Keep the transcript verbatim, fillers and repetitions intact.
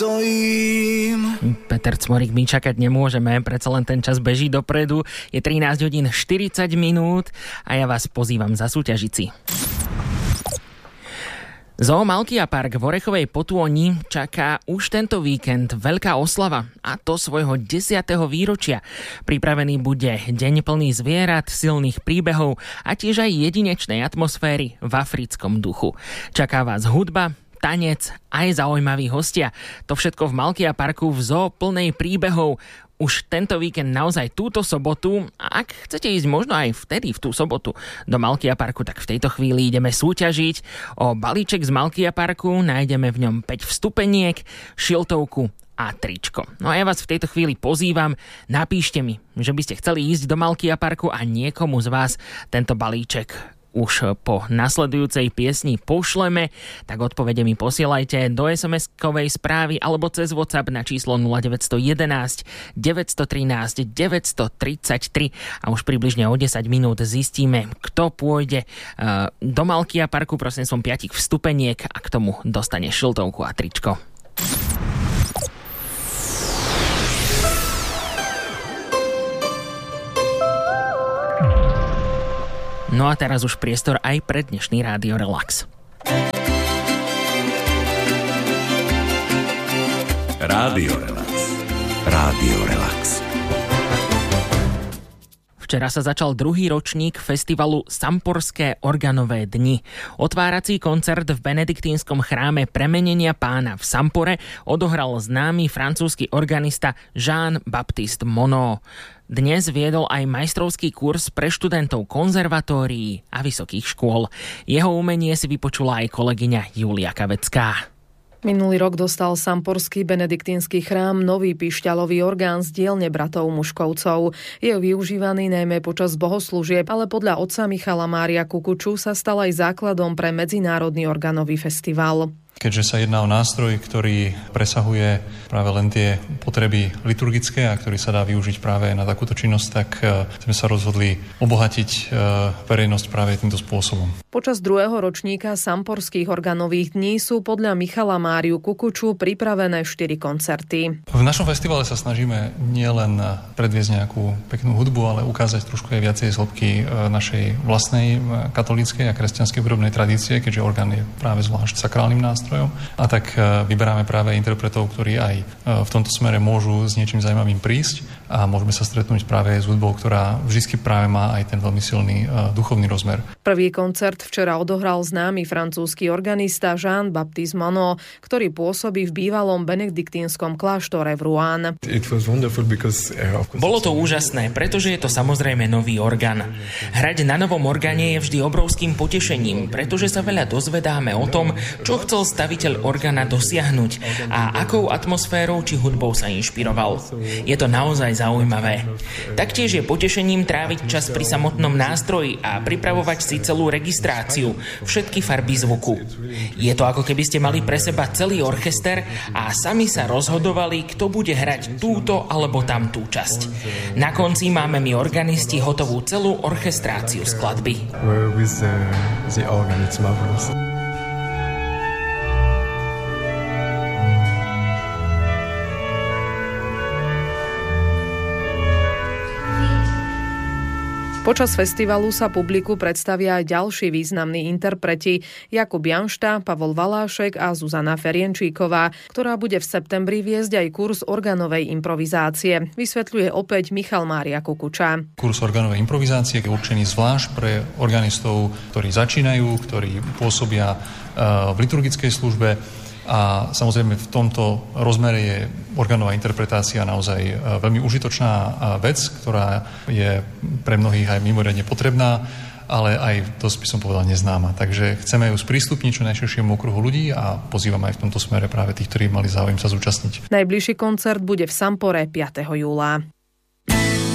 stojím. Peter Cmorík, my čakať nemôžeme, predsa len ten čas beží dopredu. Je trinásť hodín štyridsať minút a ja vás pozývam zasúťažiť si. Zoo Malkia Park v Orechovej Potôni čaká už tento víkend veľká oslava, a to svojho desiateho výročia. Pripravený bude deň plný zvierat, silných príbehov a tiež aj jedinečnej atmosféry v africkom duchu. Čaká vás hudba, tanec, aj zaujímaví hostia. To všetko v Malkia Parku v zoo plnej príbehov. Už tento víkend, naozaj túto sobotu, a ak chcete ísť možno aj vtedy v tú sobotu do Malkia Parku, tak v tejto chvíli ideme súťažiť o balíček z Malkia Parku. Nájdeme v ňom päť vstupeniek, šiltovku a tričko. No a ja vás v tejto chvíli pozývam, napíšte mi, že by ste chceli ísť do Malkia Parku a niekomu z vás tento balíček už po nasledujúcej piesni pošleme, tak odpovede mi posielajte do es em eskovej správy alebo cez WhatsApp na číslo nula deväť jedna jedna, deväť jedna tri, deväť tri tri a už približne o desať minút zistíme, kto pôjde uh, do Malkia Parku prostredníctvom piatich vstupeniek a k tomu dostane šiltovku a tričko. No a teraz už priestor aj pre dnešný Rádio Relax. Rádio Relax. Rádio Relax. Včera sa začal druhý ročník festivalu Samporské organové dni. Otvárací koncert v benediktínskom chráme Premenenia Pána v Sampore odohral známy francúzsky organista Jean-Baptiste Monod. Dnes viedol aj majstrovský kurz pre študentov konzervatórií a vysokých škôl. Jeho umenie si vypočula aj kolegyňa Julia Kavecká. Minulý rok dostal Samporský benediktínsky chrám nový pišťalový orgán z dielne bratov Muškovcov. Je využívaný najmä počas bohoslúžieb, ale podľa otca Michala Mária Kukuču sa stal aj základom pre medzinárodný organový festival. Keďže sa jedná o nástroj, ktorý presahuje práve len tie potreby liturgické a ktorý sa dá využiť práve na takúto činnosť, tak sme sa rozhodli obohatiť verejnosť práve týmto spôsobom. Počas druhého ročníka Samporských organových dní sú podľa Michala Máriu Kukuču pripravené štyri koncerty. V našom festivale sa snažíme nielen predviesť nejakú peknú hudbu, ale ukázať trošku aj viacej z hĺbky našej vlastnej katolíckej a kresťanskej hudobnej tradície, keďže orgán je práve zvlášť sakrálnym nástrojom. A tak vyberáme práve interpretov, ktorí aj v tomto smere môžu s niečím zaujímavým prísť a môžeme sa stretnúť práve s hudbou, ktorá vždy práve má aj ten veľmi silný duchovný rozmer. Prvý koncert včera odohral známy francúzsky organista Jean-Baptiste Monod, ktorý pôsobí v bývalom benediktínskom kláštore v Rouen. Bolo to úžasné, pretože je to samozrejme nový orgán. Hrať na novom orgáne je vždy obrovským potešením, pretože sa veľa dozvedáme o tom, čo chcel staviteľ orgána dosiahnuť a akou atmosférou či hudbou sa inšpiroval. Je to naozaj zaujímavé. Taktiež je potešením tráviť čas pri samotnom nástroji a pripravovať si celú registráciu, všetky farby zvuku. Je to ako keby ste mali pre seba celý orchester a sami sa rozhodovali, kto bude hrať túto alebo tamtú časť. Na konci máme my organisti hotovú celú orchestráciu skladby. Počas festivalu sa publiku predstavia aj ďalší významní interpreti Jakub Janšta, Pavol Valášek a Zuzana Ferienčíková, ktorá bude v septembri viesť aj kurz organovej improvizácie. Vysvetľuje opäť Michal Mária Kukuča. Kurz organovej improvizácie je určený zvlášť pre organistov, ktorí začínajú, ktorí pôsobia v liturgickej službe. A samozrejme v tomto rozmere je organová interpretácia naozaj veľmi užitočná vec, ktorá je pre mnohých aj mimoriadne potrebná, ale aj dosť by som povedal neznáma. Takže chceme ju sprístupniť čo najširšiemu okruhu ľudí a pozývame aj v tomto smere práve tých, ktorí mali záujem sa zúčastniť. Najbližší koncert bude v Sampore piateho júla.